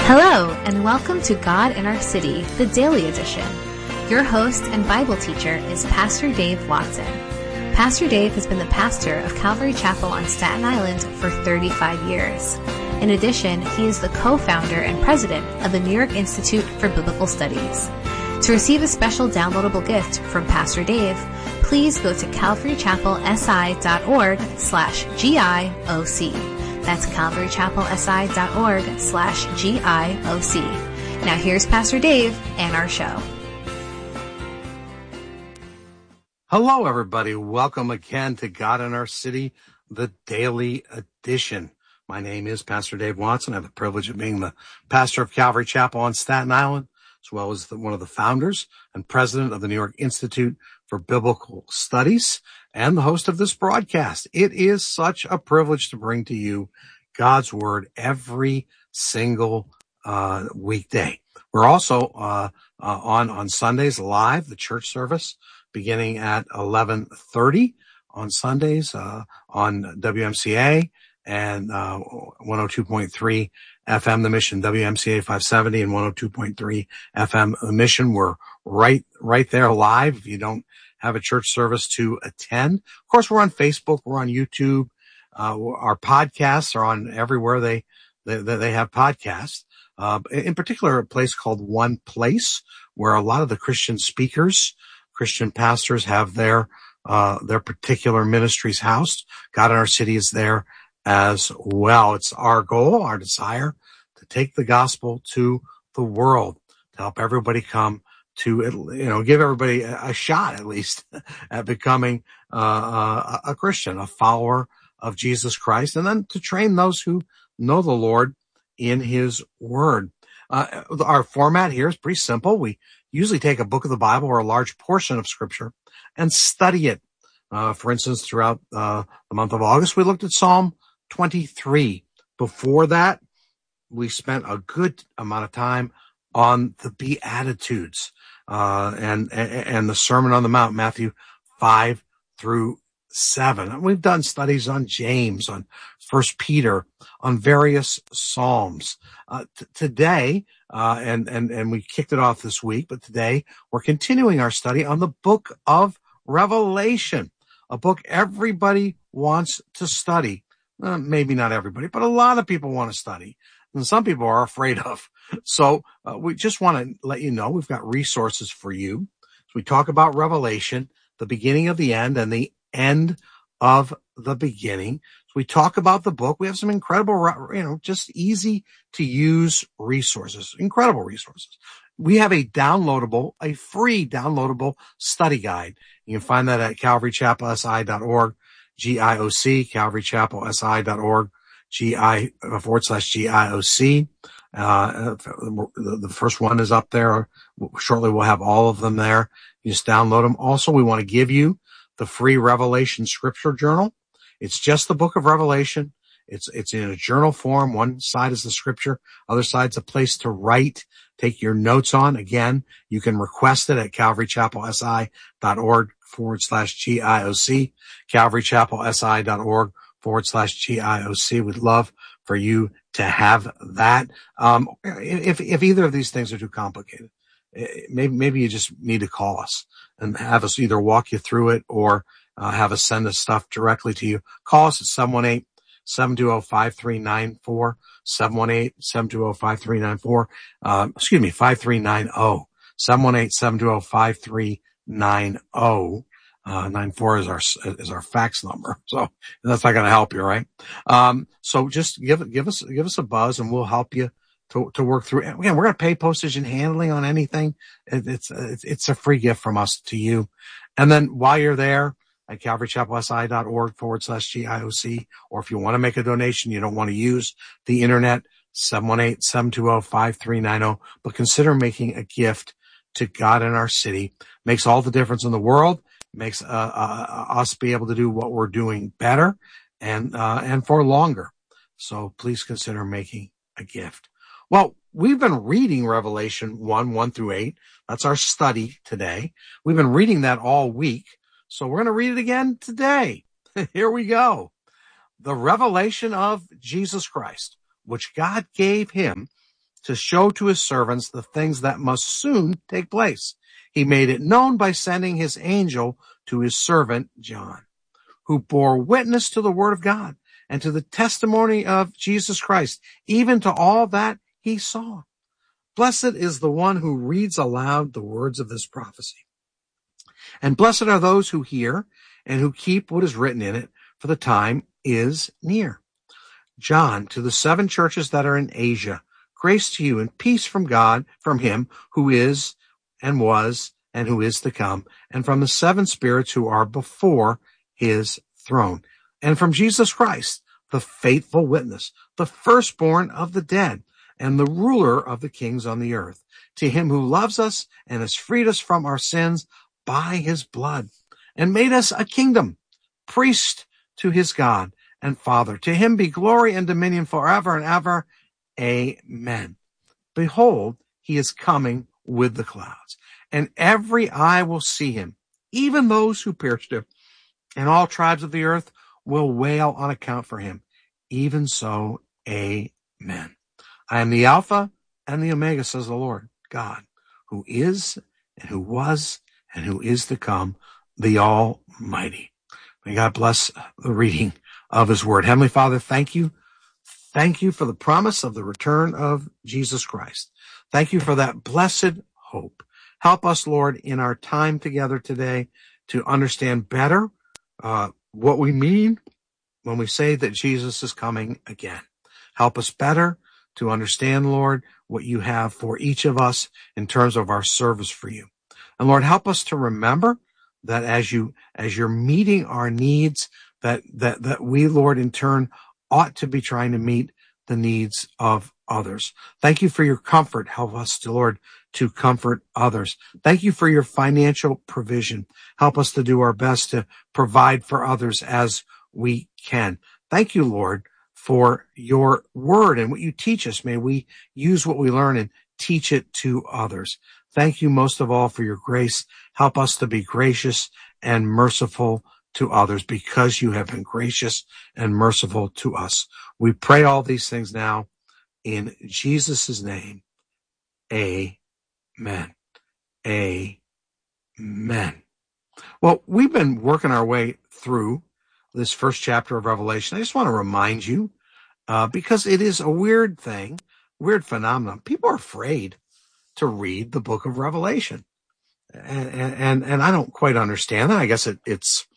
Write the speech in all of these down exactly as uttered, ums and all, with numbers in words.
Hello, and welcome to God in Our City, the Daily Edition. Your host and Bible teacher is Pastor Dave Watson. Pastor Dave has been the pastor of Calvary Chapel on Staten Island for thirty-five years. In addition, he is the co-founder and president of the New York Institute for Biblical Studies. To receive a special downloadable gift from Pastor Dave, please go to calvarychapelsi.org slash GIOC. That's calvarychapelsi.org slash GIOC. Now here's Pastor Dave and our show. Hello, everybody. Welcome again to God in Our City, the Daily Edition. My name is Pastor Dave Watson. I have the privilege of being the pastor of Calvary Chapel on Staten Island, as well as the, one of the founders and president of the New York Institute for Biblical Studies, and the host of this broadcast. It is such a privilege to bring to you God's Word every single uh weekday. We're also uh, uh on on Sundays live, the church service beginning at eleven thirty on Sundays uh on W M C A and uh one oh two point three F M The Mission, W M C A five seventy and one oh two point three F M The Mission. We're right right there live if you don't have a church service to attend. Of course, we're on Facebook, we're on YouTube. Uh, our podcasts are on everywhere they, they, they have podcasts. Uh, in particular, a place called One Place, where a lot of the Christian speakers, Christian pastors have their, uh, their particular ministries housed. God in Our City is there as well. It's our goal, our desire to take the gospel to the world, to help everybody come to, you know, give everybody a shot, at least, at becoming uh, a Christian, a follower of Jesus Christ, and then to train those who know the Lord in His Word. Uh, our format here is pretty simple. We usually take a book of the Bible or a large portion of Scripture and study it. Uh, for instance, throughout uh, the month of August, we looked at Psalm twenty-three. Before that, we spent a good amount of time on the Beatitudes, uh, and, and the Sermon on the Mount, Matthew five through seven. We've done studies on James, on First Peter, on various Psalms. Uh, t- today, uh, and, and, and we kicked it off this week, but today we're continuing our study on the book of Revelation, a book everybody wants to study. Uh, maybe not everybody, but a lot of people want to study. And some people are afraid of. So uh, we just want to let you know we've got resources for you. So we talk about Revelation, the beginning of the end and the end of the beginning. So we talk about the book. We have some incredible, you know, just easy to use resources, incredible resources. We have a downloadable, a free downloadable study guide. You can find that at calvarychapelsi.org, G I O C, calvarychapelsi.org. G I forward slash G I O C. Uh, the, the first one is up there. Shortly we'll have all of them there. You just download them. Also, we want to give you the free Revelation Scripture Journal. It's just the book of Revelation. It's, it's in a journal form. One side is the scripture. Other side's a place to write, take your notes on. Again, you can request it at calvarychapelsi.org forward slash G I O C, calvarychapelsi.org forward slash G I O C. We'd love for you to have that. Um, if, if either of these things are too complicated, maybe, maybe you just need to call us and have us either walk you through it or uh, have us send us stuff directly to you. Call us at seven one eight, seven two zero, five three nine four, seven one eight, seven two zero, five three nine four, uh, excuse me, five three nine zero, seven one eight, seven two zero, five three nine zero. Uh, nine four is our, is our fax number. So that's not going to help you, right? Um, so just give, give us, give us a buzz and we'll help you to, to work through. Again, we're going to pay postage and handling on anything. It, it's, it's, it's a free gift from us to you. And then while you're there at calvarychapelsi.org forward slash G I O C, or if you want to make a donation, you don't want to use the internet, seven one eight, seven two zero, five three nine zero, but consider making a gift to God in Our City. Makes all the difference in the world. Makes uh, uh, us be able to do what we're doing better and uh, and for longer. So please consider making a gift. Well, we've been reading Revelation one, one through eight. That's our study today. We've been reading that all week. So we're going to read it again today. Here we go. The revelation of Jesus Christ, which God gave him to show to his servants the things that must soon take place. He made it known by sending his angel to his servant John, who bore witness to the word of God and to the testimony of Jesus Christ, even to all that he saw. Blessed is the one who reads aloud the words of this prophecy. And blessed are those who hear and who keep what is written in it, for the time is near. John, to the seven churches that are in Asia, grace to you and peace from God, from him who is and was and who is to come, and from the seven spirits who are before his throne, and from Jesus Christ, the faithful witness, the firstborn of the dead, and the ruler of the kings on the earth. To him who loves us and has freed us from our sins by his blood, and made us a kingdom, priest to his God and Father. To him be glory and dominion forever and ever. Amen. Behold, he is coming with the clouds, and every eye will see him, even those who pierced him, and all tribes of the earth will wail on account for him. Even so, amen. I am the Alpha and the Omega, says the Lord God, who is and who was and who is to come, the Almighty. May God bless the reading of his word. Heavenly Father, thank you. Thank you for the promise of the return of Jesus Christ. Thank you for that blessed hope. Help us, Lord, in our time together today to understand better uh, what we mean when we say that Jesus is coming again. Help us better to understand, Lord, what you have for each of us in terms of our service for you. And Lord, help us to remember that as you, as you're meeting our needs, that, that, that we, Lord, in turn ought to be trying to meet the needs of others. Thank you for your comfort. Help us, Lord, to comfort others. Thank you for your financial provision. Help us to do our best to provide for others as we can. Thank you, Lord, for your word and what you teach us. May we use what we learn and teach it to others. Thank you most of all for your grace. Help us to be gracious and merciful to others because you have been gracious and merciful to us. We pray all these things now in Jesus' name. Amen. Amen. Well, we've been working our way through this first chapter of Revelation. I just want to remind you, uh, because it is a weird thing, weird phenomenon. People are afraid to read the book of Revelation. And, and, and I don't quite understand that. I guess it, it's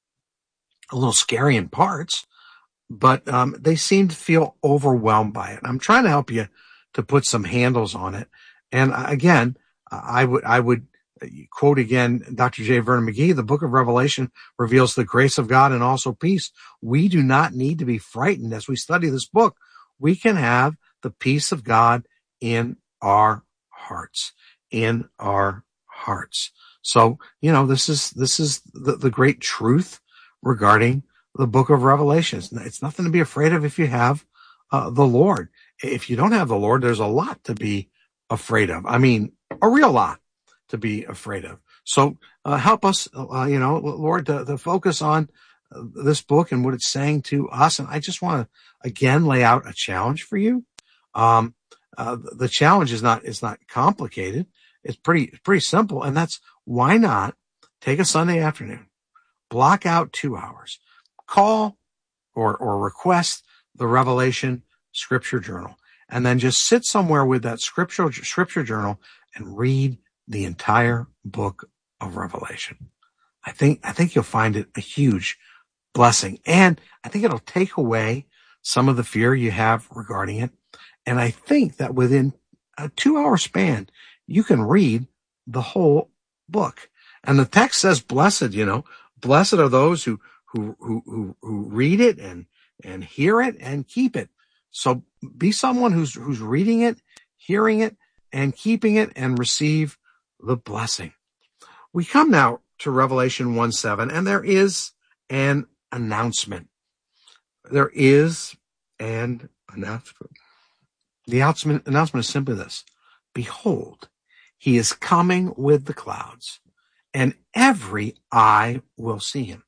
a little scary in parts, but um, they seem to feel overwhelmed by it. I'm trying to help you to put some handles on it. And again, I would, I would quote again, Doctor J. Vernon McGee, the book of Revelation reveals the grace of God and also peace. We do not need to be frightened as we study this book. We can have the peace of God in our hearts, in our hearts. So, you know, this is, this is the, the great truth regarding the book of Revelation. It's, it's nothing to be afraid of if you have uh, the Lord. If you don't have the Lord, there's a lot to be afraid of. I mean, a real lot to be afraid of. So uh, help us, uh, you know, Lord, to, to focus on uh, this book and what it's saying to us. And I just want to, again, lay out a challenge for you. Um, uh, the challenge is not, it's not complicated. It's pretty, pretty simple. And that's why not take a Sunday afternoon, block out two hours, call or, or request the Revelation Scripture Journal, and then just sit somewhere with that scripture, scripture journal and read the entire book of Revelation. I think, I think you'll find it a huge blessing. And I think it'll take away some of the fear you have regarding it. And I think that within a two hour span, you can read the whole book. And the text says, blessed, you know, blessed are those who, who, who, who, who read it and, and hear it and keep it. So be someone who's, who's reading it, hearing it, and keeping it and receive the blessing. We come now to Revelation one seven, and there is an announcement. There is an announcement. The announcement, announcement is simply this. Behold, he is coming with the clouds, and every eye will see him,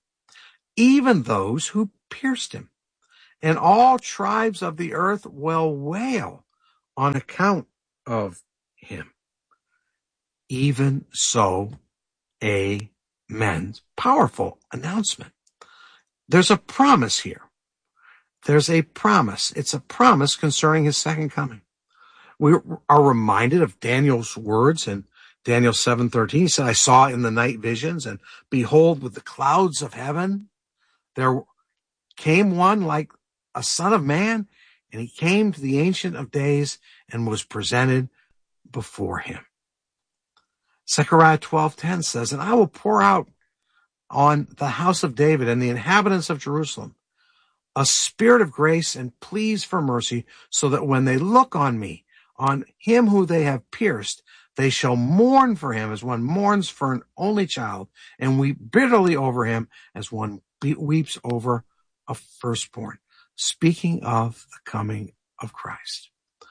even those who pierced him. And all tribes of the earth will wail on account of him. Even so, amen. Powerful announcement. There's a promise here. There's a promise. It's a promise concerning his second coming. We are reminded of Daniel's words in Daniel seven thirteen. He said, I saw in the night visions, and behold, with the clouds of heaven, there came one like a son of man, and he came to the Ancient of Days and was presented before him. Zechariah twelve ten says, and I will pour out on the house of David and the inhabitants of Jerusalem a spirit of grace and pleas for mercy, so that when they look on me, on him who they have pierced, they shall mourn for him as one mourns for an only child, and weep bitterly over him as one weeps over a firstborn. Speaking of the coming of Christ.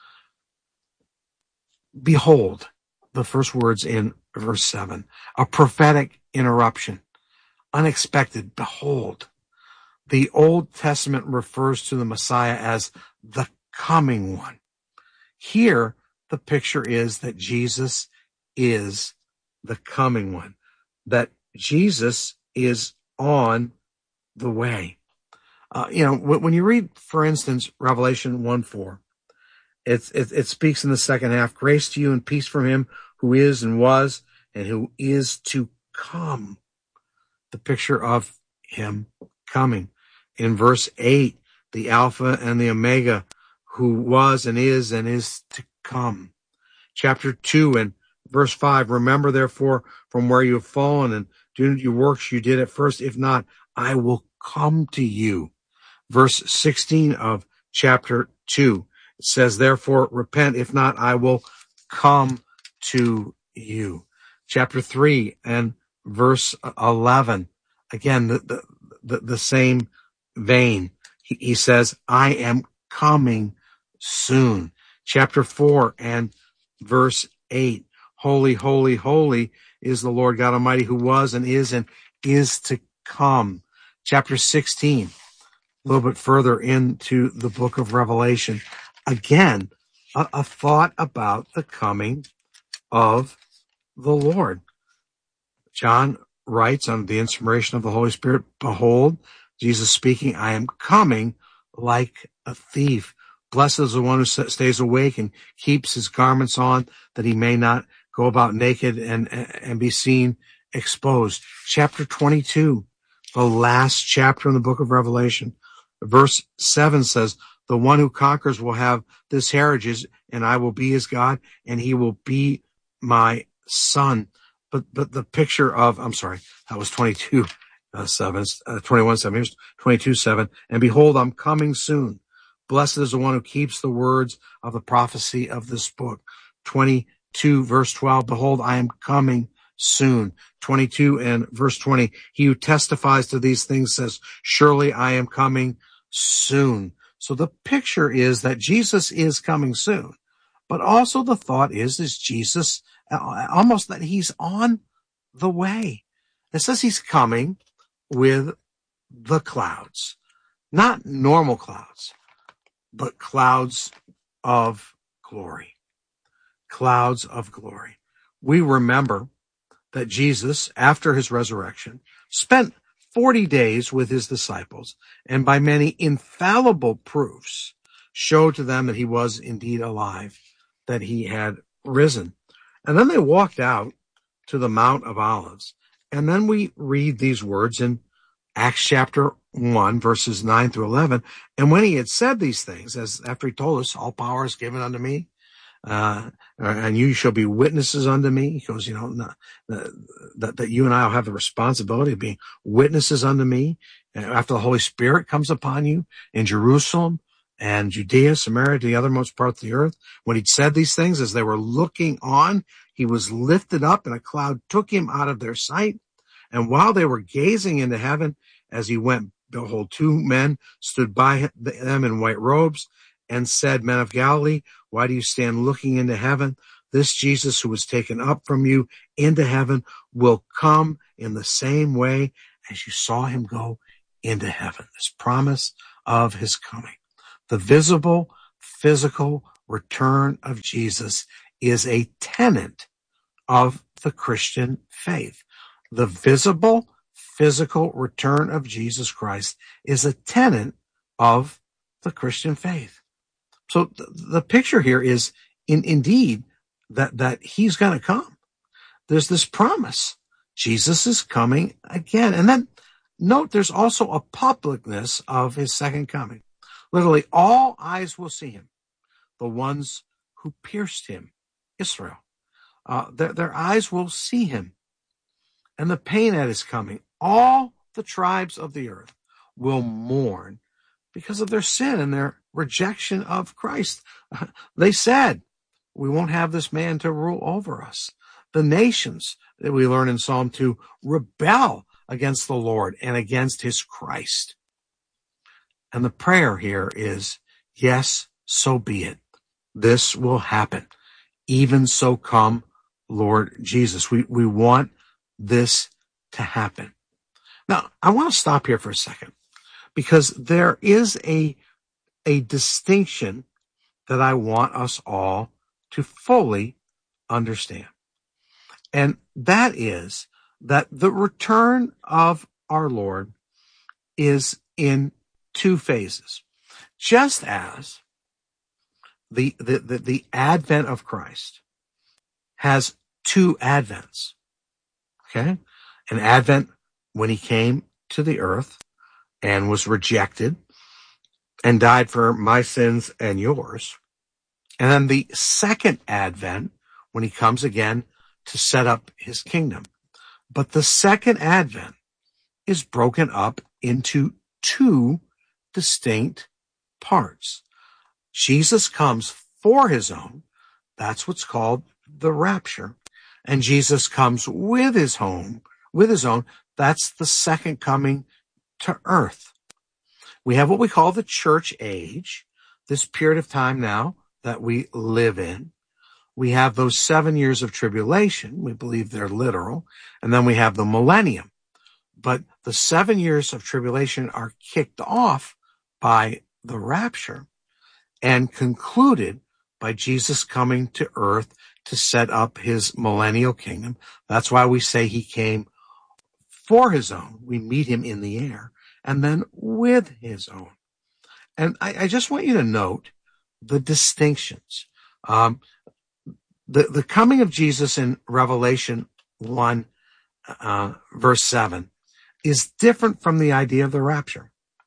Behold, the first words in verse seven, a prophetic interruption, unexpected. Behold, the Old Testament refers to the Messiah as the coming one. Here, the picture is that Jesus is the coming one, that Jesus is on the way. Uh, you know, when you read, for instance, Revelation one four, it, it, it speaks in the second half, grace to you and peace from him who is and was and who is to come. The picture of him coming. In verse eight, the Alpha and the Omega, who was and is and is to come. Chapter two and verse five, remember therefore from where you have fallen and do your works you did at first. If not, I will come to you. Verse sixteen of chapter two, it says, therefore repent. If not, I will come to you. Chapter three and verse eleven, again, the, the, the, the same vein. He, he says, I am coming soon. Chapter four and verse eight, holy, holy, holy is the Lord God Almighty, who was and is and is to come. Chapter sixteen, a little bit further into the book of Revelation, again, a, a thought about the coming of the Lord. John writes under the inspiration of the Holy Spirit, behold, Jesus speaking, I am coming like a thief. Blessed is the one who stays awake and keeps his garments on, that he may not go about naked and, and be seen exposed. Chapter twenty-two, the last chapter in the book of Revelation. Verse seven says, the one who conquers will have this heritage, and I will be his God, and he will be my son. But, but the picture of, I'm sorry, that was twenty-two, uh, seven, uh, twenty-one, seven, here's twenty-two, seven. And behold, I'm coming soon. Blessed is the one who keeps the words of the prophecy of this book. twenty-two, verse twelve, behold, I am coming soon. twenty-two and verse twenty, he who testifies to these things says, surely I am coming soon. So the picture is that Jesus is coming soon. But also the thought is, is Jesus, uh, almost that he's on the way. It says he's coming with the clouds, not normal clouds, but clouds of glory, clouds of glory. We remember that Jesus, after his resurrection, spent forty days with his disciples, and by many infallible proofs showed to them that he was indeed alive, that he had risen. And then they walked out to the Mount of Olives. And then we read these words in Acts chapter one, verses nine through eleven. And when he had said these things, as after he told us, all power is given unto me, uh, and you shall be witnesses unto me. He goes, you know, not, uh, that, that you and I will have the responsibility of being witnesses unto me. And after the Holy Spirit comes upon you in Jerusalem and Judea, Samaria, to the othermost parts of the earth. When he'd said these things, as they were looking on, he was lifted up and a cloud took him out of their sight. And while they were gazing into heaven, as he went, behold, two men stood by them in white robes and said, men of Galilee, why do you stand looking into heaven? This Jesus who was taken up from you into heaven will come in the same way as you saw him go into heaven. This promise of his coming. The visible, physical return of Jesus is a tenet of the Christian faith. The visible, physical return of Jesus Christ is a tenet of the Christian faith. So th- the picture here is in, indeed that, that he's going to come. There's this promise. Jesus is coming again. And then note there's also a publicness of his second coming. Literally, all eyes will see him. The ones who pierced him, Israel. Uh, their, their eyes will see him. And the pain at his coming, all the tribes of the earth will mourn because of their sin and their rejection of Christ. They said, we won't have this man to rule over us. The nations, that we learn in Psalm two, rebel against the Lord and against his Christ. And the prayer here is, yes, so be it. This will happen. Even so come, Lord Jesus. We, we want this to happen. Now, I want to stop here for a second because there is a, a distinction that I want us all to fully understand. And that is that the return of our Lord is in two phases. Just as the, the, the, the advent of Christ has two advents. Okay? An advent when he came to the earth and was rejected and died for my sins and yours. And then the second advent when he comes again to set up his kingdom. But the second advent is broken up into two distinct parts. Jesus comes for his own. That's what's called the rapture. And Jesus comes with his home, with his own. That's the second coming to earth. We have what we call the church age, this period of time now that we live in. We have those seven years of tribulation. We believe they're literal. And then we have the millennium. But the seven years of tribulation are kicked off by the rapture and concluded by Jesus coming to earth to set up his millennial kingdom. That's why we say he came for his own. We meet him in the air and then with his own. And I, I just want you to note the distinctions. Um, the, the coming of Jesus in Revelation one, uh, verse seven is different from the idea of the rapture.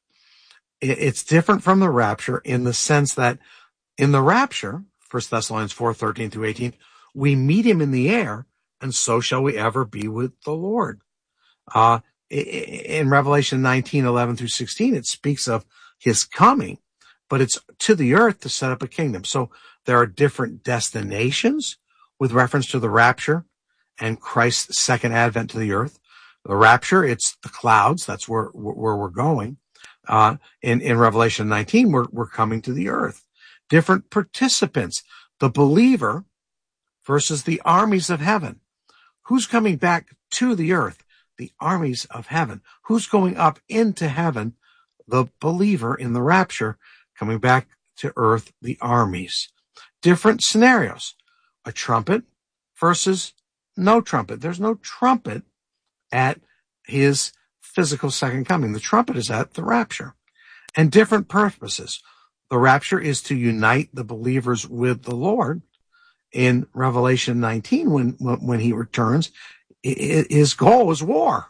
It's different from the rapture in the sense that in the rapture, First Thessalonians four, thirteen through eighteen, we meet him in the air, and so shall we ever be with the Lord. Uh, in Revelation nineteen, eleven through sixteen, it speaks of his coming, but it's to the earth to set up a kingdom. So there are different destinations with reference to the rapture and Christ's second advent to the earth. The rapture, it's the clouds. That's where, where we're going. Uh, in, in Revelation nineteen, we're, we're coming to the earth. Different participants, the believer versus the armies of heaven. Who's coming back to the earth? The armies of heaven. Who's going up into heaven? The believer in the rapture. Coming back to earth, the armies. Different scenarios. A trumpet versus no trumpet. There's no trumpet at his physical second coming. The trumpet is at the rapture. And different purposes. The rapture is to unite the believers with the Lord. In Revelation nineteen, when, when he returns, his goal is war.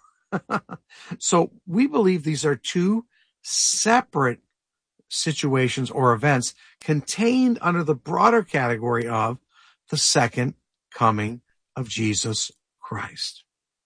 So we believe these are two separate situations or events contained under the broader category of the second coming of Jesus Christ.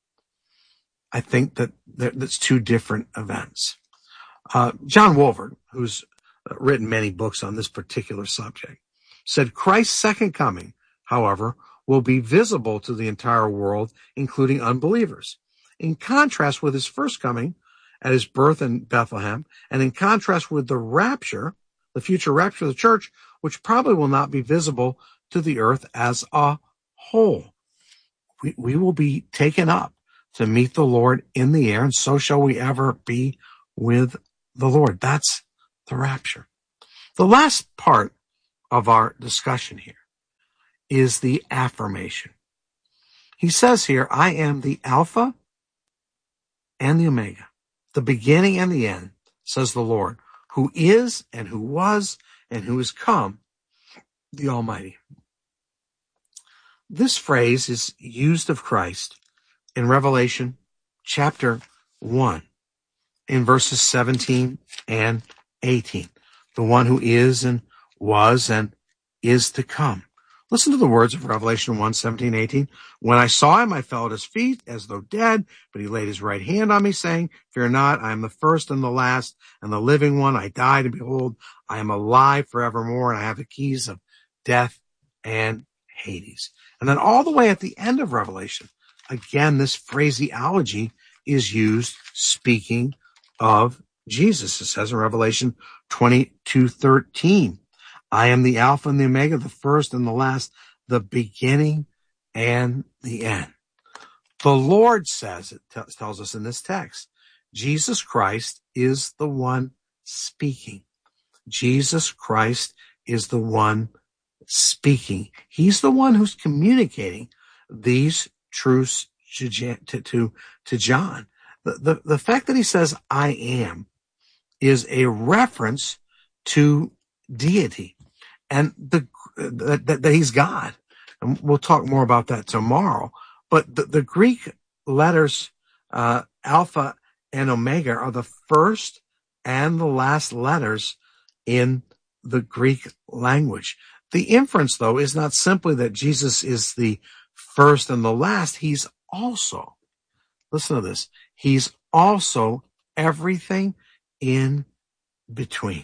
I think that that's two different events. Uh, John Walvoord, who's written many books on this particular subject, said Christ's second coming, however, will be visible to the entire world, including unbelievers. In contrast with his first coming at his birth in Bethlehem, and in contrast with the rapture, the future rapture of the church, which probably will not be visible to the earth as a whole. We, we will be taken up to meet the Lord in the air, and so shall we ever be with the Lord. That's the rapture. The last part of our discussion here is the affirmation. He says here, I am the Alpha and the Omega, the beginning and the end, says the Lord, who is and who was and who is come, the Almighty. This phrase is used of Christ in Revelation chapter one, in verses seventeen and eighteen. The one who is and was and is to come. Listen to the words of Revelation one, seventeen, eighteen. When I saw him, I fell at his feet as though dead, but he laid his right hand on me, saying, fear not, I am the first and the last and the living one. I died, and behold, I am alive forevermore, and I have the keys of death and Hades. And then all the way at the end of Revelation, again, this phraseology is used speaking of Jesus. It says in Revelation twenty-two, thirteen, I am the Alpha and the Omega, the first and the last, the beginning and the end. The Lord says, it t- tells us in this text, Jesus Christ is the one speaking. Jesus Christ is the one speaking. He's the one who's communicating these truths to, to, to John. The, the, the fact that he says, I am, is a reference to deity and the, that, that he's God. And we'll talk more about that tomorrow. But the, the Greek letters, uh, Alpha and Omega are the first and the last letters in the Greek language. The inference, though, is not simply that Jesus is the first and the last. He's also, listen to this, he's also everything in between.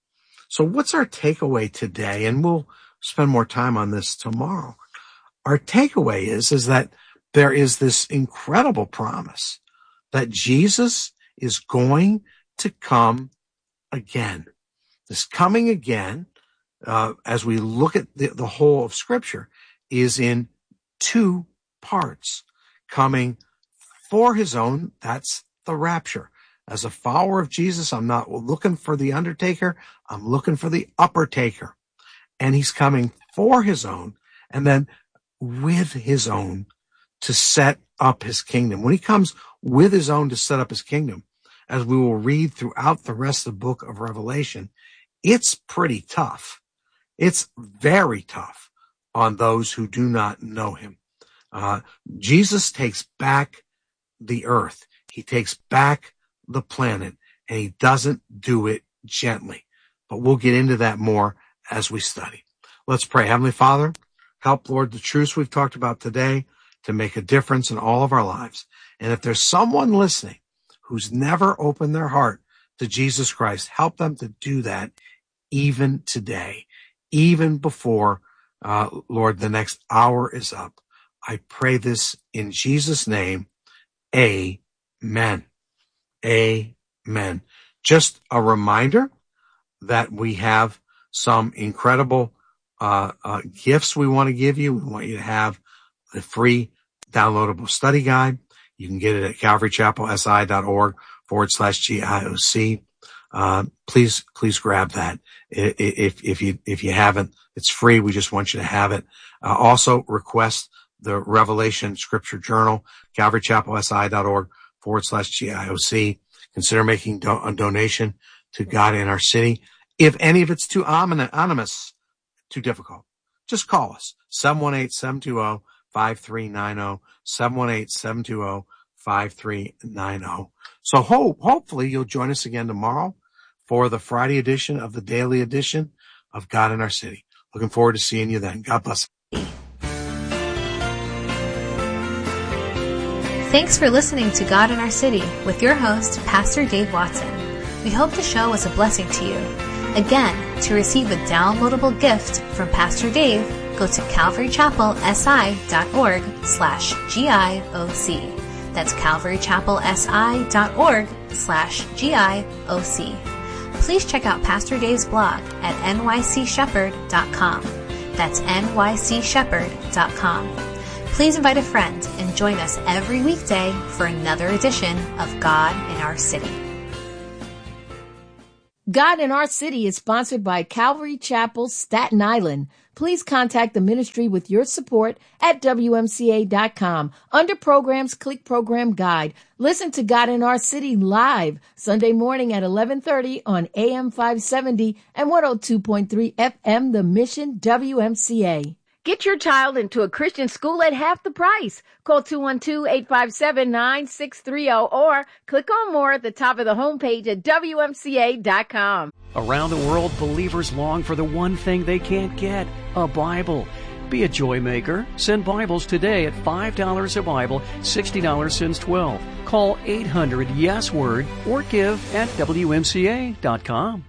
So what's our takeaway today? And we'll spend more time on this tomorrow. Our takeaway is, is that there is this incredible promise that Jesus is going to come again. This coming again, uh, as we look at the, the whole of Scripture, is in two parts. Coming for his own, that's the rapture. As a follower of Jesus, I'm not looking for the undertaker. I'm looking for the upper taker. And he's coming for his own and then with his own to set up his kingdom. When he comes with his own to set up his kingdom, as we will read throughout the rest of the book of Revelation, it's pretty tough. It's very tough on those who do not know him. Uh, Jesus takes back the earth. He takes back the planet, and he doesn't do it gently. But we'll get into that more as we study. Let's pray. Heavenly Father, help, Lord, the truths we've talked about today to make a difference in all of our lives. And if there's someone listening who's never opened their heart to Jesus Christ, help them to do that even today, even before, uh, Lord, the next hour is up. I pray this in Jesus' name. Amen. Amen. Just a reminder that we have some incredible uh, uh gifts we want to give you. We want you to have the free downloadable study guide. You can get it at calvarychapelsi.org forward slash GIOC. Uh, please, please grab that. If, if you, if you haven't, it's free. We just want you to have it. Uh, also request the Revelation Scripture Journal, calvarychapelsi.org forward slash GIOC. Consider making do- a donation to God in our city. If any of it's too ominous, too difficult, just call us. seven one eight, seven two zero, five three nine zero, seven one eight, seven two zero, five three nine zero. So hope, hopefully you'll join us again tomorrow for the Friday edition of the daily edition of God in our City. Looking forward to seeing you then. God bless. Thanks for listening to God in Our City with your host, Pastor Dave Watson. We hope the show was a blessing to you. Again, to receive a downloadable gift from Pastor Dave, go to calvarychapelsi.org slash GIOC. That's calvarychapelsi.org slash GIOC. Please check out Pastor Dave's blog at n y c shepherd dot com. That's n y c shepherd dot com. Please invite a friend and join us every weekday for another edition of God in Our City. God in Our City is sponsored by Calvary Chapel, Staten Island. Please contact the ministry with your support at W M C A dot com. Under Programs, click Program Guide. Listen to God in Our City live Sunday morning at eleven thirty on A M five seventy and one oh two point three F M, The Mission W M C A. Get your child into a Christian school at half the price. Call two one two, eight five seven, nine six three zero or click on more at the top of the homepage at W M C A dot com. Around the world, believers long for the one thing they can't get, a Bible. Be a joy maker. Send Bibles today at five dollars a Bible, sixty dollars since twelve. Call eight hundred yes word or give at W M C A dot com.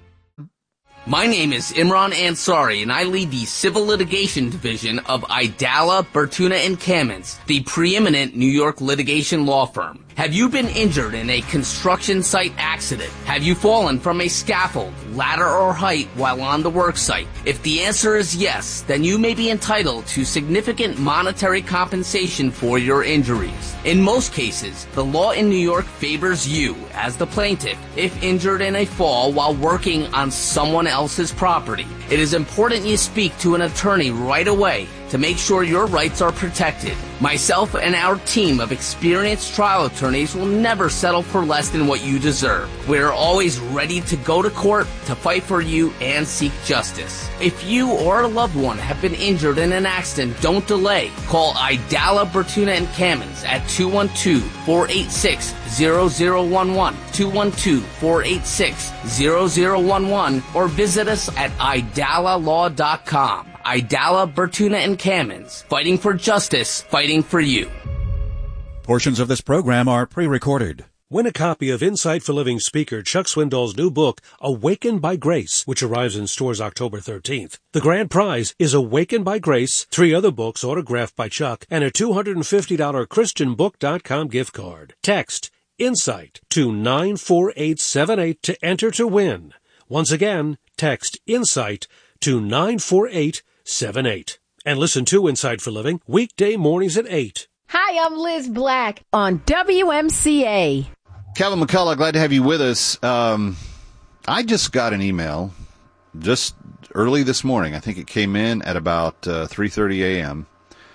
My name is Imran Ansari, and I lead the Civil Litigation Division of Idala, Bertuna and Kamins, the preeminent New York litigation law firm. Have you been injured in a construction site accident? Have you fallen from a scaffold, ladder, or height while on the work site? If the answer is yes, then you may be entitled to significant monetary compensation for your injuries. In most cases, the law in New York favors you as the plaintiff if injured in a fall while working on someone else's property. It is important you speak to an attorney right away to make sure your rights are protected. Myself and our team of experienced trial attorneys will never settle for less than what you deserve. We're always ready to go to court to fight for you and seek justice. If you or a loved one have been injured in an accident, don't delay. Call Idala, Bertuna and Kamins at two one two, four eight six, zero zero one one, two one two, four eight six, zero zero one one, or visit us at idala law dot com. Idala, Bertuna and Kamins, fighting for justice, fighting for you. Portions of this program are pre-recorded. Win a copy of Insight for Living speaker Chuck Swindoll's new book, Awakened by Grace, which arrives in stores October thirteenth. The grand prize is Awakened by Grace, three other books autographed by Chuck, and a two hundred fifty dollars Christian Book dot com gift card. Text Insight to nine four eight seven eight to enter to win. Once again, text Insight to nine four eight seven eight. And listen to Insight for Living weekday mornings at eight. Hi, I'm Liz Black on W M C A. Kevin McCullough, glad to have you with us. Um, I just got an email just early this morning. I think it came in at about uh, three thirty a.m.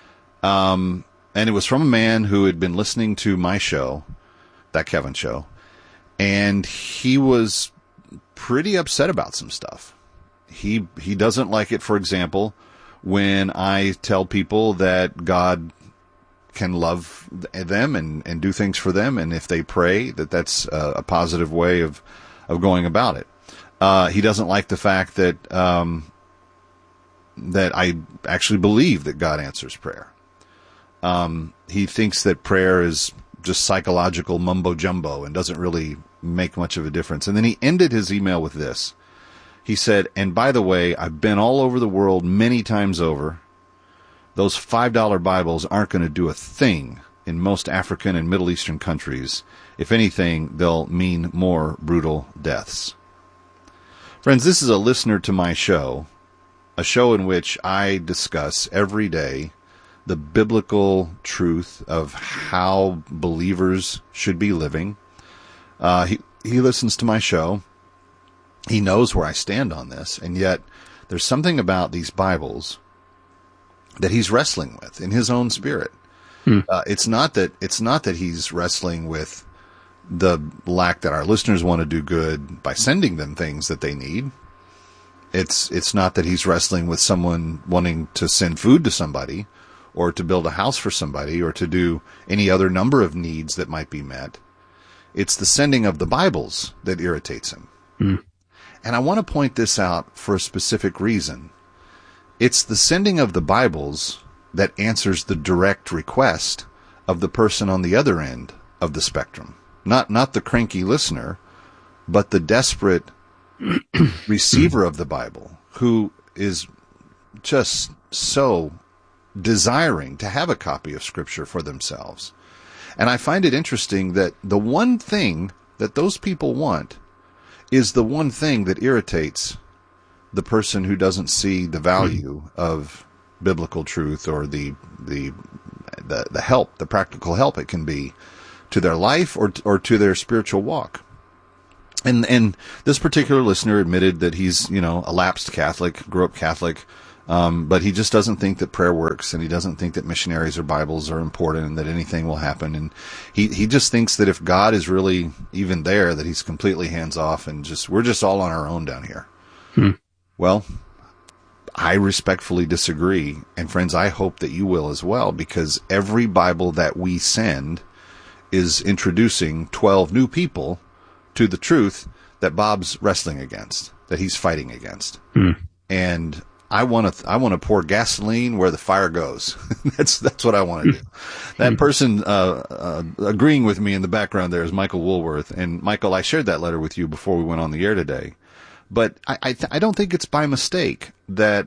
Um, and it was from a man who had been listening to my show, that Kevin show, and he was pretty upset about some stuff. He he doesn't like it, for example, when I tell people that God can love them and, and do things for them, and if they pray, that that's a, a positive way of, of going about it. Uh, he doesn't like the fact that um, that I actually believe that God answers prayer. Um, he thinks that prayer is just psychological mumbo-jumbo and doesn't really make much of a difference. And then he ended his email with this. He said, and by the way, I've been all over the world many times over. Those five dollar Bibles aren't going to do a thing in most African and Middle Eastern countries. If anything, they'll mean more brutal deaths. Friends, this is a listener to my show, a show in which I discuss every day the biblical truth of how believers should be living. Uh, he, he listens to my show. He knows where I stand on this, and yet there's something about these Bibles that he's wrestling with in his own spirit. Hmm. Uh, it's not that it's not that he's wrestling with the lack that our listeners want to do good by sending them things that they need. It's it's not that he's wrestling with someone wanting to send food to somebody, or to build a house for somebody, or to do any other number of needs that might be met. It's the sending of the Bibles that irritates him. Hmm. And I want to point this out for a specific reason. It's the sending of the Bibles that answers the direct request of the person on the other end of the spectrum. Not not the cranky listener, but the desperate receiver of the Bible who is just so desiring to have a copy of Scripture for themselves. And I find it interesting that the one thing that those people want is the one thing that irritates the person who doesn't see the value of biblical truth or the the the, the help, the practical help it can be to their life or or to their spiritual walk. And and this particular listener admitted that he's, you know, a lapsed Catholic, grew up Catholic, um, but he just doesn't think that prayer works, and he doesn't think that missionaries or Bibles are important and that anything will happen. And he, he just thinks that if God is really even there, that he's completely hands off and just, we're just all on our own down here. Hmm. Well, I respectfully disagree. And friends, I hope that you will as well, because every Bible that we send is introducing twelve new people to the truth that Bob's wrestling against, that he's fighting against. Hmm. And I want to, I want to pour gasoline where the fire goes. that's, that's what I want to do. That person, uh, uh, agreeing with me in the background there is Michael Woolworth. And Michael, I shared that letter with you before we went on the air today, but I, I, th- I don't think it's by mistake that,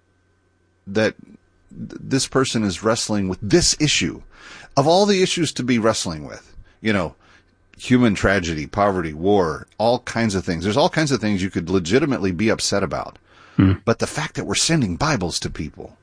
that this person is wrestling with this issue of all the issues to be wrestling with, you know, human tragedy, poverty, war, all kinds of things. There's all kinds of things you could legitimately be upset about. Hmm. But the fact that we're sending Bibles to people,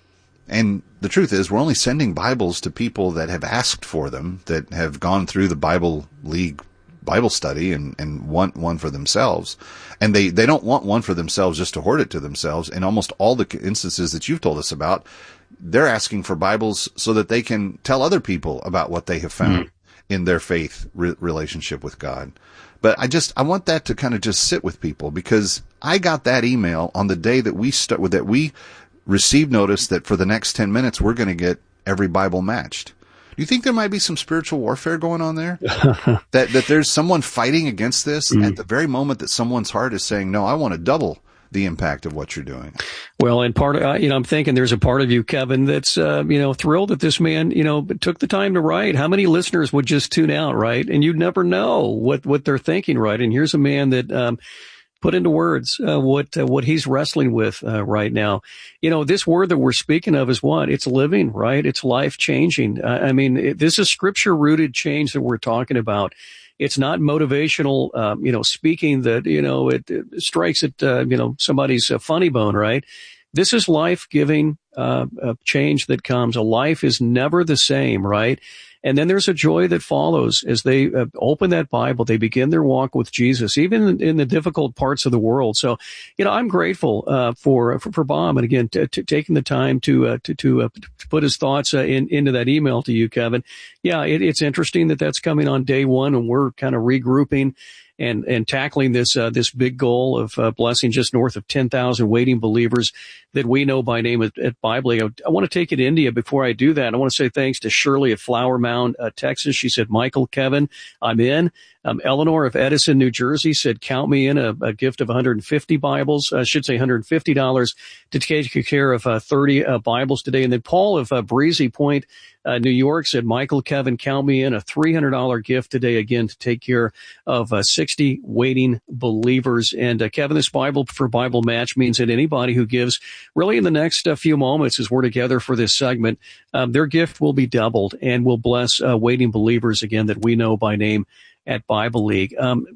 and the truth is we're only sending Bibles to people that have asked for them, that have gone through the Bible League Bible study and, and want one for themselves. And they, they don't want one for themselves just to hoard it to themselves. In almost all the instances that you've told us about, they're asking for Bibles so that they can tell other people about what they have found. Hmm. in their faith re- relationship with God. But I just, I want that to kind of just sit with people, because I got that email on the day that we start with, that we received notice that for the next ten minutes, we're going to get every Bible matched. Do you think there might be some spiritual warfare going on there? that, that there's someone fighting against this mm. at the very moment that someone's heart is saying, no, I want to double the impact of what you're doing. Well, and part of, uh, you know, I'm thinking there's a part of you, Kevin, that's, uh, you know, thrilled that this man, you know, took the time to write. How many listeners would just tune out, right? And you'd never know what, what they're thinking, right? And here's a man that, um, put into words, uh, what, uh, what he's wrestling with, uh, right now. You know, this word that we're speaking of is what? It's living, right? It's life changing. Uh, I mean, it, this is scripture rooted change that we're talking about. It's not motivational, um, you know, speaking that, you know, it, it strikes at, uh, you know, somebody's uh, funny bone, right? This is life-giving uh, uh, change that comes. A life is never the same, right? And then there's a joy that follows as they uh, open that Bible. They begin their walk with Jesus, even in, in the difficult parts of the world. So, you know, I'm grateful uh, for, for for Bob, and again, t- t- taking the time to uh, to to, uh, to put his thoughts uh, in into that email to you, Kevin. Yeah, it, it's interesting that that's coming on day one, and we're kind of regrouping and and tackling this uh, this big goal of uh, blessing just north of ten thousand waiting believers that we know by name at, at Bible League. I, I want to take it to India. Before I do that, I want to say thanks to Shirley at Flower Mound, uh, Texas. She said, Michael, Kevin, I'm in. Um, Eleanor of Edison, New Jersey said, count me in, a, a gift of one hundred fifty Bibles. I should say one hundred fifty dollars to take care of uh, thirty uh, Bibles today. And then Paul of uh, Breezy Point, uh, New York said, Michael, Kevin, count me in, a three hundred dollars gift today, again, to take care of uh, sixty waiting believers. And uh, Kevin, this Bible for Bible match means that anybody who gives really in the next uh, few moments as we're together for this segment, um, their gift will be doubled and will bless uh, waiting believers, again, that we know by name at Bible League. Um,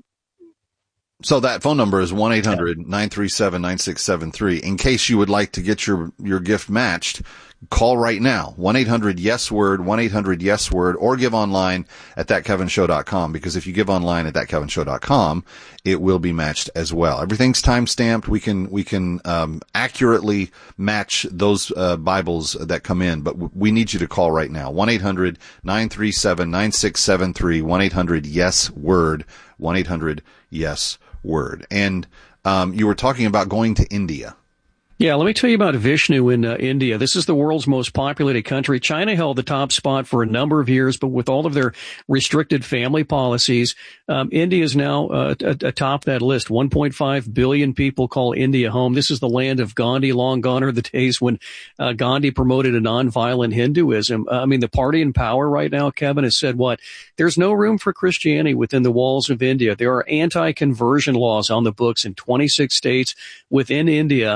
so that phone number is one eight hundred nine three seven nine six seven three. In case you would like to get your, your gift matched, call right now. one eight hundred yes word, one eight hundred yes word, or give online at that kevin show dot com, because if you give online at that kevin show dot com, it will be matched as well. Everything's time stamped. We can, we can, um, accurately match those, uh, Bibles that come in, but w- we need you to call right now. one eight hundred nine three seven nine six seven three, one eight hundred yes word, one eight hundred yes word. And, um, you were talking about going to India. Yeah, let me tell you about Vishnu in uh, India. This is the world's most populated country. China held the top spot for a number of years, but with all of their restricted family policies, um, India is now uh, atop that list. one point five billion people call India home. This is the land of Gandhi. Long gone are the days when uh, Gandhi promoted a nonviolent Hinduism. Uh, I mean, the party in power right now, Kevin, has said what? There's no room for Christianity within the walls of India. There are anti-conversion laws on the books in twenty-six states within India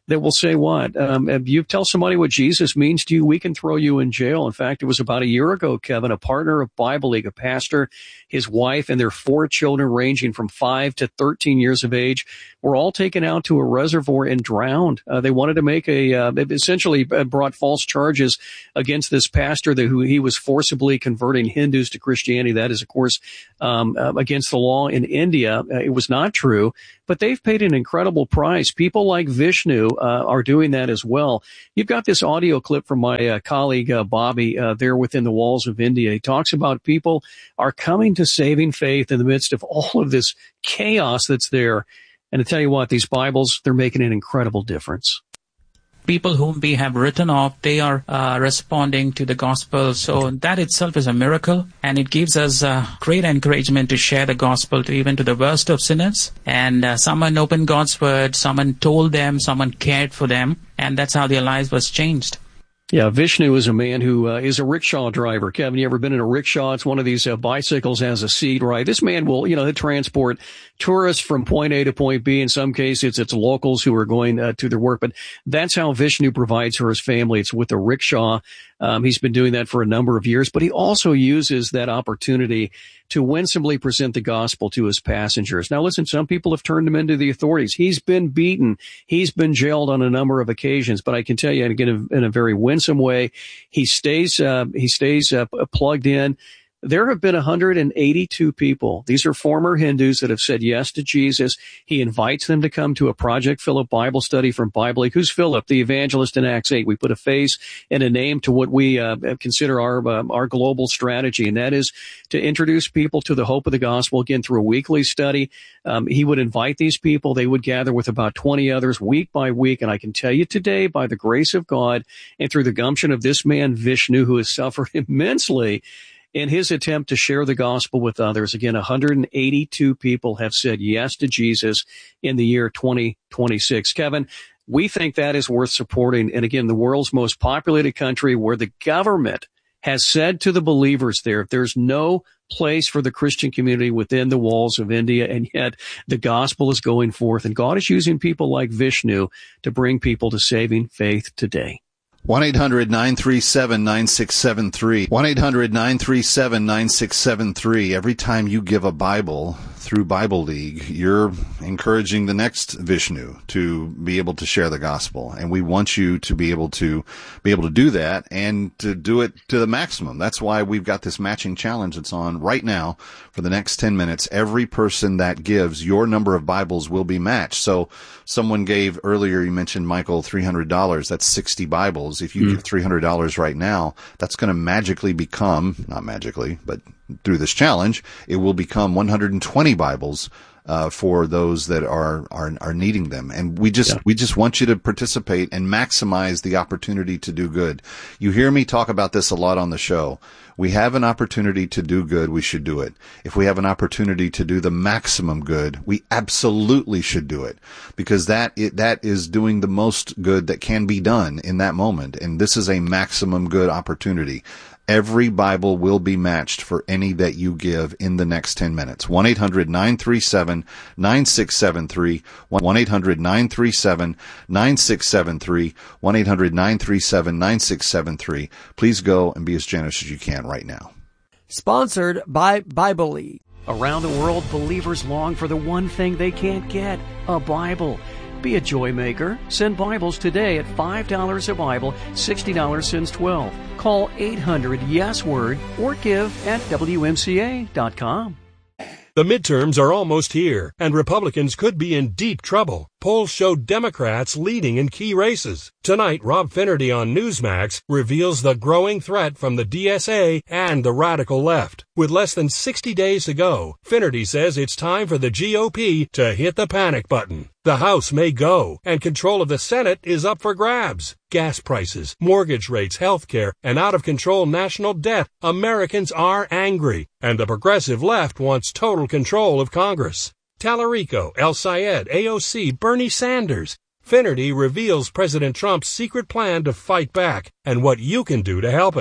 that will say what? Um, if you tell somebody what Jesus means to you, we can throw you in jail. In fact, it was about a year ago, Kevin, a partner of Bible League, a pastor, his wife, and their four children ranging from five to thirteen years of age were all taken out to a reservoir and drowned. Uh, they wanted to make a, uh, essentially brought false charges against this pastor that who he was forcibly converting Hindus to Christianity. That is, of course, um, uh, against the law in India. Uh, it was not true, but they've paid an incredible price. People like Vishnu uh, are doing that as well. You've got this audio clip from my uh, colleague uh, Bobby uh, there within the walls of India. He talks about people are coming to saving faith in the midst of all of this chaos that's there. And to tell you what, these Bibles, they're making an incredible difference. People whom we have written off, they are uh, responding to the gospel. So that itself is a miracle, and it gives us uh, great encouragement to share the gospel to even to the worst of sinners. And uh, someone opened God's word, someone told them, someone cared for them, and that's how their lives was changed. Yeah, Vishnu is a man who uh, is a rickshaw driver. Kevin, you ever been in a rickshaw? It's one of these uh, bicycles, has a seat, right? This man will, you know, he'll transport tourists from point A to point B. In some cases, it's, it's locals who are going uh, to their work. But that's how Vishnu provides for his family. It's with a rickshaw. Um, he's been doing that for a number of years, but he also uses that opportunity to winsomely present the gospel to his passengers. Now, listen, some people have turned him into the authorities. He's been beaten. He's been jailed on a number of occasions, but I can tell you, and again, in a very winsome way, he stays, uh, he stays uh, plugged in. There have been one hundred eighty-two people. These are former Hindus that have said yes to Jesus. He invites them to come to a Project Philip Bible study from Bible League. Who's Philip, the evangelist in Acts eight? We put a face and a name to what we uh, consider our uh, our global strategy, and that is to introduce people to the hope of the gospel, again, through a weekly study. Um, he would invite these people. They would gather with about twenty others week by week, and I can tell you today, by the grace of God and through the gumption of this man, Vishnu, who has suffered immensely in his attempt to share the gospel with others. Again, one hundred eighty-two people have said yes to Jesus in the year twenty twenty-six. Kevin, we think that is worth supporting. And again, the world's most populated country, where the government has said to the believers there, there's no place for the Christian community within the walls of India, and yet the gospel is going forth, and God is using people like Vishnu to bring people to saving faith today. one eight hundred nine three seven nine six seven three. one eight hundred nine three seven nine six seven three. Every time you give a Bible through Bible League, you're encouraging the next Vishnu to be able to share the gospel. And we want you to be able to be able to do that and to do it to the maximum. That's why we've got this matching challenge that's on right now for the next ten minutes. Every person that gives, your number of Bibles will be matched. So someone gave earlier, you mentioned, Michael, three hundred dollars. That's sixty Bibles. If you mm. give three hundred dollars right now, that's going to magically become, not magically, but through this challenge, it will become one hundred twenty Bibles uh, for those that are, are are needing them. And we just yeah. we just want you to participate and maximize the opportunity to do good. You hear me talk about this a lot on the show. We have an opportunity to do good, we should do it. If we have an opportunity to do the maximum good, we absolutely should do it, because that it, that is doing the most good that can be done in that moment. And this is a maximum good opportunity. Every Bible will be matched for any that you give in the next ten minutes. one eight hundred nine three seven nine six seven three. one eight hundred nine three seven nine six seven three. one eight hundred nine three seven nine six seven three. Please go and be as generous as you can right now. Sponsored by Bible League. Around the world, believers long for the one thing they can't get, a Bible. Be a joy maker. Send Bibles today at five dollars a Bible, sixty dollars since twelve. Call eight hundred yes word or give at W M C A dot com. The midterms are almost here, and Republicans could be in deep trouble. Polls show Democrats leading in key races. Tonight, Rob Finnerty on Newsmax reveals the growing threat from the D S A and the radical left. With less than sixty days to go, Finnerty says it's time for the G O P to hit the panic button. The House may go, and control of the Senate is up for grabs. Gas prices, mortgage rates, health care, and out-of-control national debt. Americans are angry, and the progressive left wants total control of Congress. Tallarico, El Sayed, A O C, Bernie Sanders. Finnerty reveals President Trump's secret plan to fight back and what you can do to help him.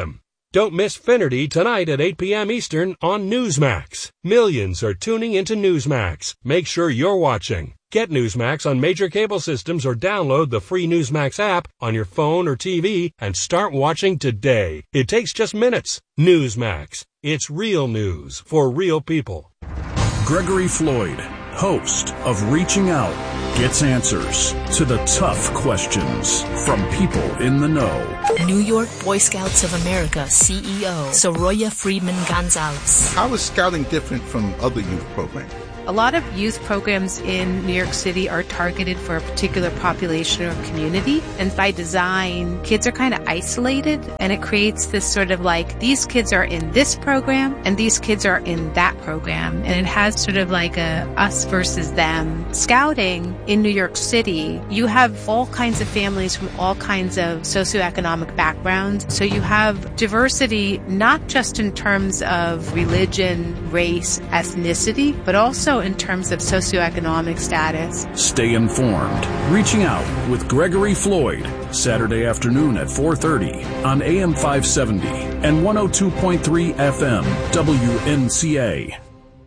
Don't miss Finnerty tonight at eight p.m. Eastern on Newsmax. Millions are tuning into Newsmax. Make sure you're watching. Get Newsmax on major cable systems or download the free Newsmax app on your phone or T V and start watching today. It takes just minutes. Newsmax. It's real news for real people. Gregory Floyd, host of Reaching Out, gets answers to the tough questions from people in the know. New York Boy Scouts of America C E O Soroya Freeman Gonzalez. How is scouting different from other youth programs? A lot of youth programs in New York City are targeted for a particular population or community. And by design, kids are kind of isolated, and it creates this sort of like, these kids are in this program and these kids are in that program. And it has sort of like a us versus them. Scouting in New York City, you have all kinds of families from all kinds of socioeconomic backgrounds. So you have diversity, not just in terms of religion, race, ethnicity, but also in terms of socioeconomic status. Stay informed. Reaching Out with Gregory Floyd, Saturday afternoon at four thirty on A M five seventy and one oh two point three F M W N C A.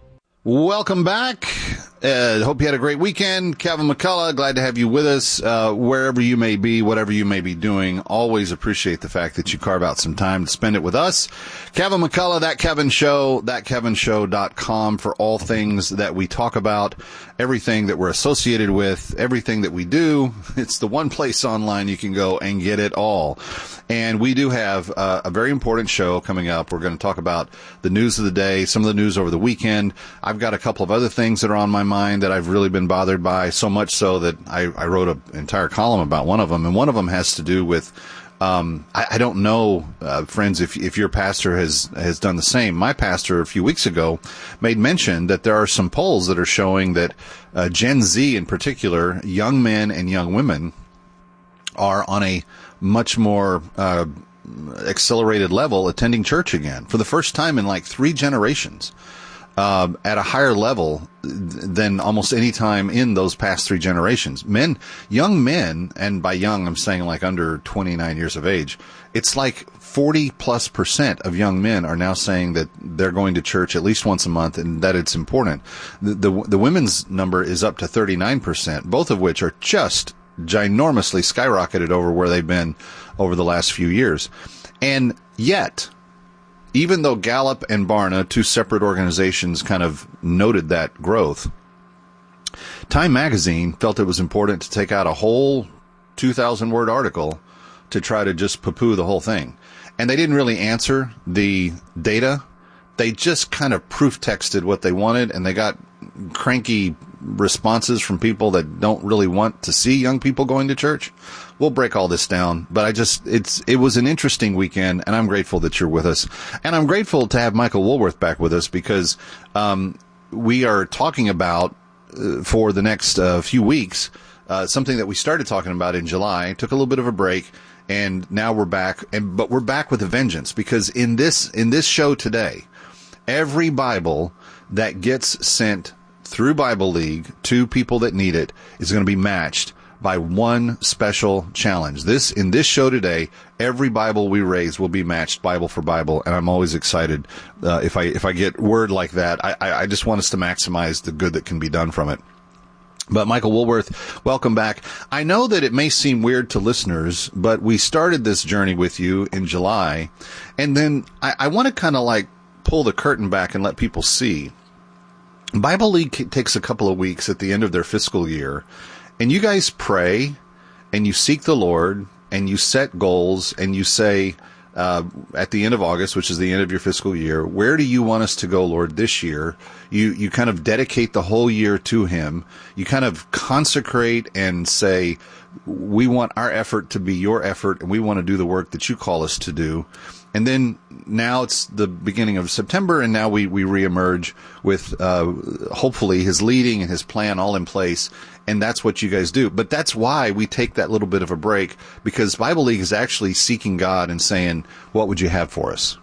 Welcome back. Uh, hope you had a great weekend. Kevin McCullough, glad to have you with us. Uh, wherever you may be, whatever you may be doing, always appreciate the fact that you carve out some time to spend it with us. Kevin McCullough, That Kevin Show, that kevin show dot com for all things that we talk about, everything that we're associated with, everything that we do. It's the one place online you can go and get it all. And we do have uh, a very important show coming up. We're going to talk about the news of the day, some of the news over the weekend. I've got a couple of other things that are on my mind that I've really been bothered by, so much so that I, I wrote an entire column about one of them. And one of them has to do with, um, I, I don't know, uh, friends, if, if your pastor has, has done the same. My pastor a few weeks ago made mention that there are some polls that are showing that uh, Gen Z in particular, young men and young women, are on a much more uh, accelerated level attending church again for the first time in like three generations, uh, at a higher level than almost any time in those past three generations. Men, young men, and by young I'm saying like under twenty-nine years of age, it's like forty plus percent of young men are now saying that they're going to church at least once a month and that it's important. The, the, the women's number is up to thirty-nine percent, both of which are just ginormously skyrocketed over where they've been over the last few years. And yet, even though Gallup and Barna, two separate organizations, kind of noted that growth, Time Magazine felt it was important to take out a whole two thousand word article to try to just poo-poo the whole thing. And they didn't really answer the data. They just kind of proof texted what they wanted, and they got cranky responses from people that don't really want to see young people going to church. We'll break all this down, but I just, it's, it was an interesting weekend, and I'm grateful that you're with us. And I'm grateful to have Michael Woolworth back with us because, um, we are talking about, uh, for the next, uh, few weeks, uh, something that we started talking about in July, took a little bit of a break, and now we're back, and, but we're back with a vengeance because in this, in this show today, every Bible that gets sent through Bible League to people that need it is going to be matched by one special challenge. This, in this show today, every Bible we raise will be matched Bible for Bible, and I'm always excited uh, if I if I get word like that. I, I just want us to maximize the good that can be done from it. But Michael Woolworth, welcome back. I know that it may seem weird to listeners, but we started this journey with you in July, and then I, I want to kind of like pull the curtain back and let people see. Bible League takes a couple of weeks at the end of their fiscal year, and you guys pray, and you seek the Lord, and you set goals, and you say, uh, at the end of August, which is the end of your fiscal year, where do you want us to go, Lord, this year? You, you kind of dedicate the whole year to Him. You kind of consecrate and say, we want our effort to be your effort, and we want to do the work that you call us to do. And then now it's the beginning of September, and now we, we reemerge with, uh, hopefully His leading and His plan all in place. And that's what you guys do. But that's why we take that little bit of a break, because Bible League is actually seeking God and saying, what would you have for us?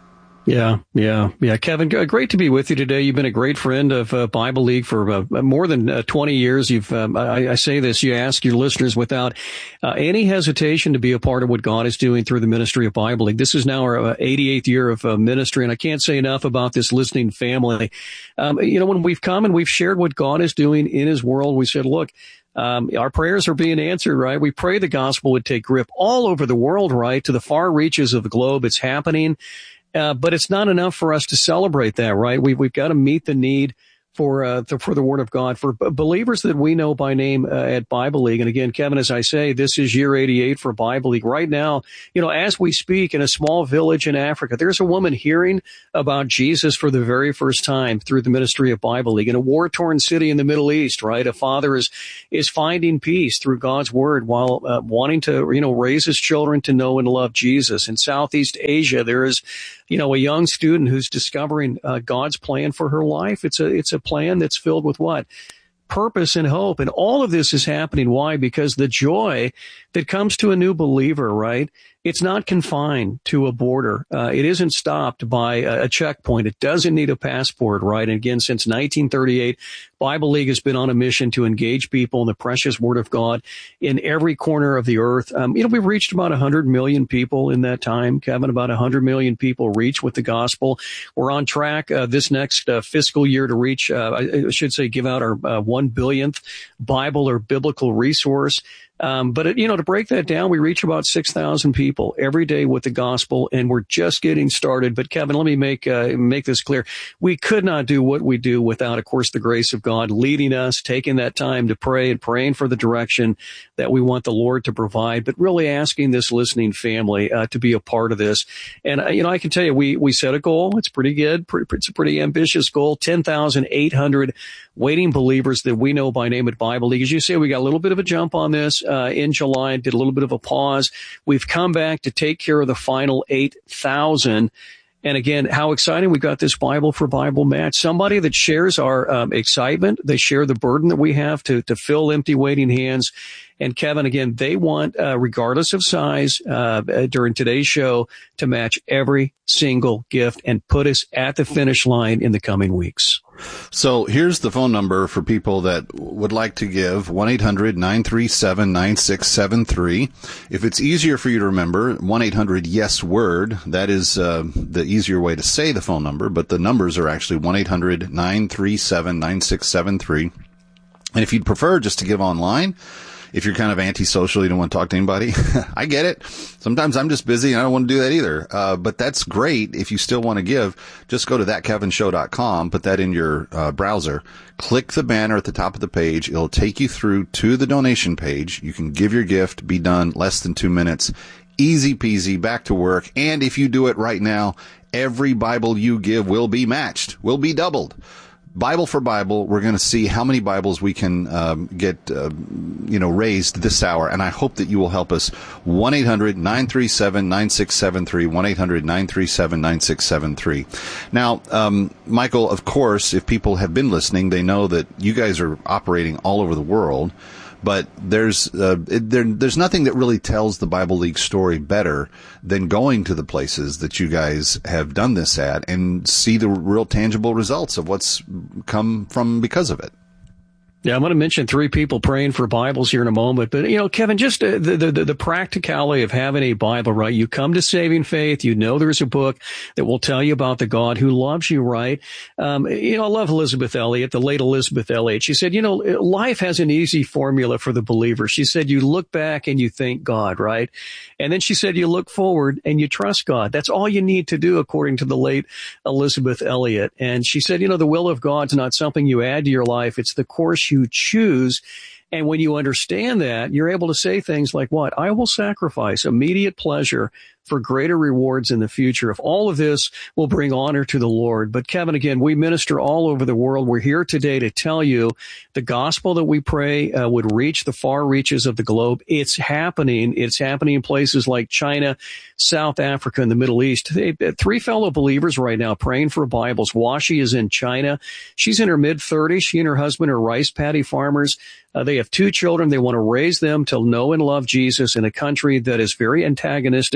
Yeah, yeah, yeah. Kevin, great to be with you today. You've been a great friend of uh, Bible League for uh, more than uh, twenty years. You've, um, I, I say this, you ask your listeners without uh, any hesitation to be a part of what God is doing through the ministry of Bible League. This is now our uh, eighty-eighth year of uh, ministry, and I can't say enough about this listening family. Um, you know, when we've come and we've shared what God is doing in his world, we said, look, Um, our prayers are being answered, right? We pray the gospel would take grip all over the world, right? To the far reaches of the globe. It's happening. Uh, but it's not enough for us to celebrate that, right? We've, we've got to meet the need for, uh, the, for the Word of God, for b- believers that we know by name uh, at Bible League. And again, Kevin, as I say, this is year eighty-eight for Bible League. Right now, you know, as we speak in a small village in Africa, there's a woman hearing about Jesus for the very first time through the ministry of Bible League. In a war-torn city in the Middle East, right, a father is, is finding peace through God's Word while uh, wanting to, you know, raise his children to know and love Jesus. In Southeast Asia, there is, you know, a young student who's discovering uh, God's plan for her life. It's a, it's a plan that's filled with what? Purpose and hope. And all of this is happening. Why? Because the joy that comes to a new believer, right? It's not confined to a border. Uh, it isn't stopped by a, a checkpoint. It doesn't need a passport, right? And again, since nineteen thirty-eight, Bible League has been on a mission to engage people in the precious Word of God in every corner of the earth. Um, you know, we've reached about one hundred million people in that time, Kevin, about one hundred million people reached with the gospel. We're on track uh, this next uh, fiscal year to reach, uh, I should say, give out our uh, one billionth Bible or biblical resource. Um, but, it, you know, to break that down, we reach about six thousand people every day with the gospel, and we're just getting started. But, Kevin, let me make uh, make this clear. We could not do what we do without, of course, the grace of God leading us, taking that time to pray and praying for the direction that we want the Lord to provide, but really asking this listening family uh, to be a part of this. And, uh, you know, I can tell you, we, we set a goal. It's pretty good. Pretty, it's a pretty ambitious goal, ten thousand eight hundred waiting believers that we know by name at Bible League. As you say, we got a little bit of a jump on this uh, in July, did a little bit of a pause. We've come back to take care of the final eight thousand. And again, how exciting. We've got this Bible for Bible match. Somebody that shares our um, excitement. They share the burden that we have to, to fill empty waiting hands. And Kevin, again, they want, uh, regardless of size, uh, during today's show to match every single gift and put us at the finish line in the coming weeks. So here's the phone number for people that would like to give, one eight hundred nine three seven nine six seven three. If it's easier for you to remember, one eight hundred yes word. That is uh, the easier way to say the phone number, but the numbers are actually one eight hundred nine three seven nine six seven three. And if you'd prefer just to give online, if you're kind of antisocial, you don't want to talk to anybody, I get it. Sometimes I'm just busy and I don't want to do that either. Uh, but that's great. If you still want to give, just go to that kevin show dot com, put that in your uh, browser, click the banner at the top of the page. It'll take you through to the donation page. You can give your gift, be done less than two minutes. Easy peasy, back to work. And if you do it right now, every Bible you give will be matched, will be doubled. Bible for Bible, we're going to see how many Bibles we can um, get, uh, you know, raised this hour, and I hope that you will help us. one eight hundred nine three seven nine six seven three, one eight hundred nine three seven nine six seven three. Now, um, Michael, of course, if people have been listening, they know that you guys are operating all over the world. But there's uh, it, there, there's nothing that really tells the Bible League story better than going to the places that you guys have done this at and see the real tangible results of what's come from because of it. Yeah, I'm going to mention three people praying for Bibles here in a moment. But, you know, Kevin, just uh, the, the, the practicality of having a Bible, right? You come to saving faith. You know there's a book that will tell you about the God who loves you, right? Um, you know, I love Elizabeth Elliot, the late Elizabeth Elliot. She said, you know, life has an easy formula for the believer. She said, you look back and you thank God, right? And then she said, you look forward and you trust God. That's all you need to do, according to the late Elizabeth Elliot. And she said, you know, the will of God's not something you add to your life. It's the course you choose. And when you understand that, you're able to say things like what? I will sacrifice immediate pleasure for greater rewards in the future. If all of this will bring honor to the Lord. But Kevin, again, we minister all over the world. We're here today to tell you the gospel that we pray uh, would reach the far reaches of the globe. It's happening. It's happening in places like China, South Africa, and the Middle East. They, three fellow believers right now praying for Bibles. Washi is in China. She's in her mid thirties. She and her husband are rice paddy farmers. Uh, they have two children. They want to raise them to know and love Jesus in a country that is very antagonistic toward the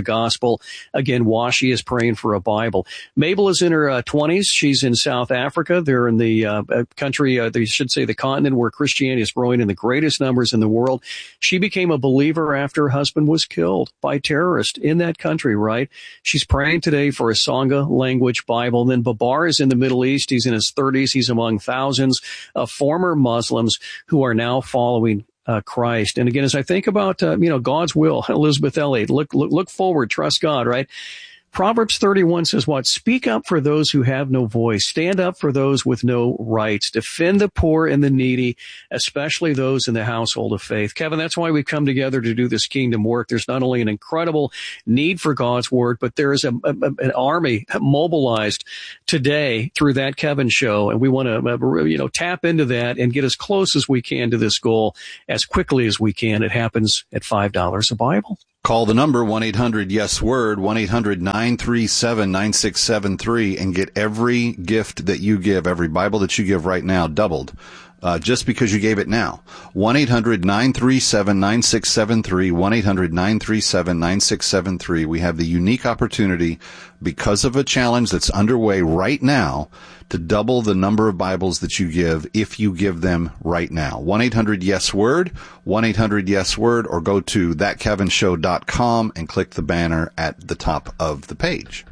the gospel. Again, Washi is praying for a Bible. Mabel is in her uh, twenties. She's in South Africa. They're in the uh, country, uh, they should say the continent where Christianity is growing in the greatest numbers in the world. She became a believer after her husband was killed by terrorists in that country, right? She's praying today for a Sangha language Bible. Then Babar is in the Middle East. He's in his thirties. He's among thousands of former Muslims who are now following Uh, Christ. And again, as I think about, uh, you know, God's will, Elizabeth Elliott, look, look, look forward, trust God, right? Proverbs thirty-one says what? Speak up for those who have no voice. Stand up for those with no rights. Defend the poor and the needy, especially those in the household of faith. Kevin, that's why we've come together to do this kingdom work. There's not only an incredible need for God's word, but there is a, a, an army mobilized today through that Kevin show. And we want to, you know, tap into that and get as close as we can to this goal as quickly as we can. It happens at five dollars a Bible. Call the number one eight hundred yes word, one eight hundred nine three seven nine six seven three, and get every gift that you give, every Bible that you give right now, doubled. Uh, just because you gave it now. one eight hundred nine three seven nine six seven three, one eight hundred nine three seven nine six seven three. We have the unique opportunity, because of a challenge that's underway right now, to double the number of Bibles that you give if you give them right now. one eight hundred yes word, one eight hundred yes word, or go to that kevin show dot com and click the banner at the top of the page.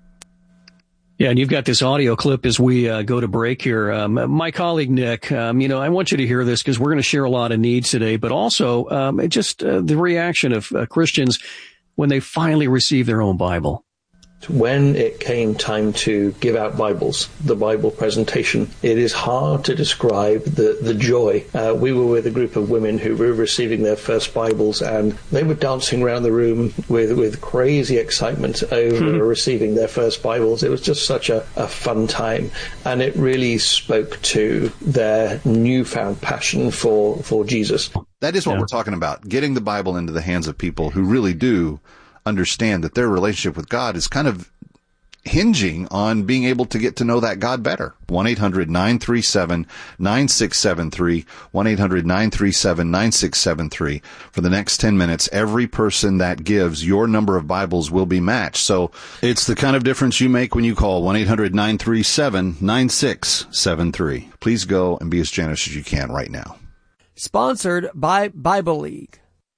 Yeah, and you've got this audio clip as we uh, go to break here. Um, my colleague, Nick, um, you know, I want you to hear this because we're going to share a lot of needs today, but also um, just uh, the reaction of uh, Christians when they finally receive their own Bible. When it came time to give out Bibles, the Bible presentation, it is hard to describe the, the joy. Uh, we were with a group of women who were receiving their first Bibles, and they were dancing around the room with, with crazy excitement over mm-hmm. receiving their first Bibles. It was just such a, a fun time, and it really spoke to their newfound passion for, for Jesus. That is what yeah. we're talking about, getting the Bible into the hands of people who really do understand that their relationship with God is kind of hinging on being able to get to know that God better. one eight hundred nine three seven nine six seven three, one eight hundred nine three seven nine six seven three. For the next ten minutes, every person that gives, your number of Bibles will be matched. So it's the kind of difference you make when you call one eight hundred nine three seven nine six seven three. Please go and be as generous as you can right now. Sponsored by Bible League.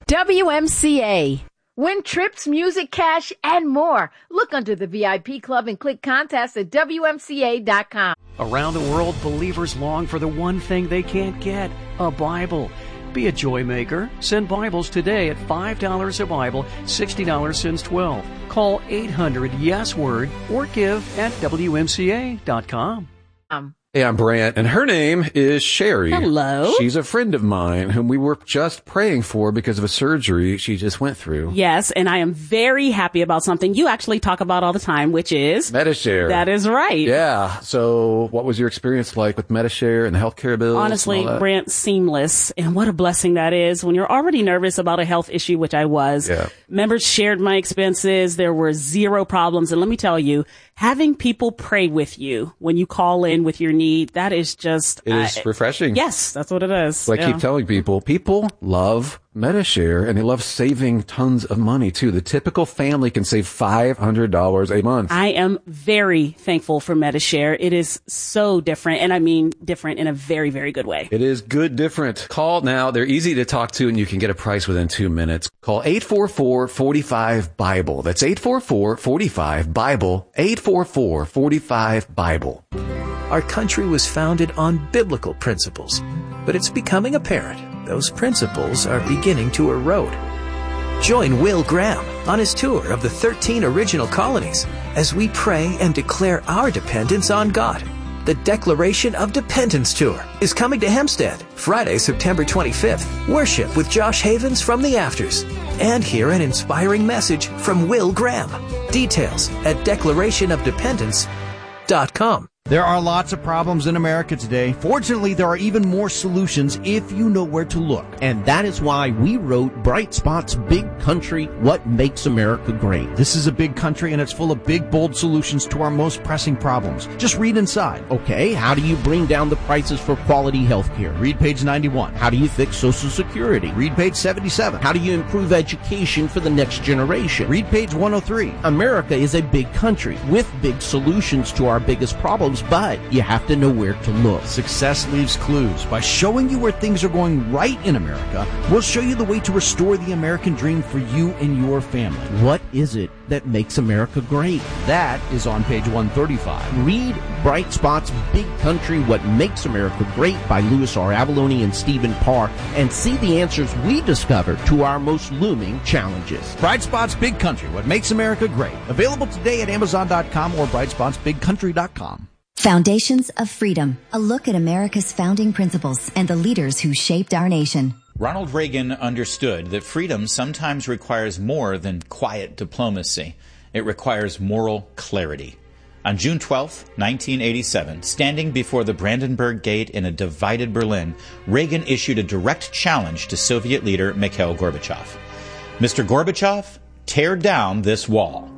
W M C A. Win trips, music, cash, and more. Look under the V I P club and click contest at W M C A dot com. Around the world, believers long for the one thing they can't get, a Bible. Be a joy maker. Send Bibles today at five dollars a Bible, sixty dollars since twelve. Call eight hundred yes word or give at W M C A dot com. Um. Hey, I'm Brant, and her name is Sherry. Hello. She's a friend of mine whom we were just praying for because of a surgery she just went through. Yes, and I am very happy about something you actually talk about all the time, which is Medi-Share. That is right. Yeah. So what was your experience like with Medi-Share and the healthcare bills? Honestly, Brant, seamless. And what a blessing that is when you're already nervous about a health issue, which I was. Yeah. Members shared my expenses. There were zero problems. And let me tell you, having people pray with you when you call in with your need, that is just... It is uh, refreshing. Yes, that's what it is. So I yeah. keep telling people, people love Medi-Share, and they love saving tons of money, too. The typical family can save five hundred dollars a month. I am very thankful for Medi-Share. It is so different, and I mean different in a very, very good way. It is good different. Call now. They're easy to talk to, and you can get a price within two minutes. Call eight four four, four five, BIBLE. That's eight four four, four five, BIBLE, eight four four, four five, BIBLE. Our country was founded on biblical principles, but it's becoming apparent those principles are beginning to erode. Join Will Graham on his tour of the thirteen original colonies as we pray and declare our dependence on God. The Declaration of Dependence Tour is coming to Hempstead Friday, September twenty-fifth. Worship with Josh Havens from the Afters and hear an inspiring message from Will Graham. Details at declaration of dependence dot com. There are lots of problems in America today. Fortunately, there are even more solutions if you know where to look. And that is why we wrote Bright Spot's Big Country, What Makes America Great. This is a big country and it's full of big, bold solutions to our most pressing problems. Just read inside. Okay, how do you bring down the prices for quality health care? Read page ninety-one. How do you fix Social Security? Read page seventy-seven. How do you improve education for the next generation? Read page one oh three. America is a big country with big solutions to our biggest problems, but you have to know where to look. Success leaves clues. By showing you where things are going right in America, we'll show you the way to restore the American dream for you and your family. What is it that makes America great? That is on page one thirty-five. Read Bright Spot's Big Country, What Makes America Great by Louis R. Avalone and Stephen Parr, and see the answers we discovered to our most looming challenges. Bright Spot's Big Country, What Makes America Great. Available today at amazon dot com or bright spots big country dot com. Foundations of Freedom, a look at America's founding principles and the leaders who shaped our nation. Ronald Reagan understood that freedom sometimes requires more than quiet diplomacy. It requires moral clarity. On June twelfth, nineteen eighty-seven, standing before the Brandenburg Gate in a divided Berlin, Reagan issued a direct challenge to Soviet leader Mikhail Gorbachev. Mister Gorbachev, tear down this wall.